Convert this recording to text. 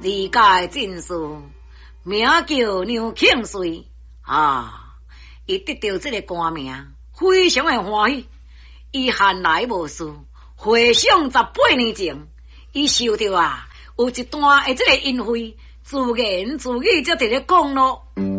离家的进士，名叫牛庆瑞啊！伊得到这个官名，非常的欢喜。伊汉来无事，回想18年前，伊受到有一段的这个恩惠，自言自语才伫咧讲咯。